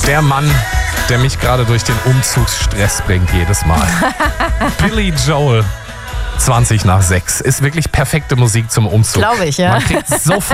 Der Mann, der mich gerade durch den Umzugsstress bringt jedes Mal. Billy Joel, 20 nach 6. Ist wirklich perfekte Musik zum Umzug. Glaube ich, ja. Man kriegt sofort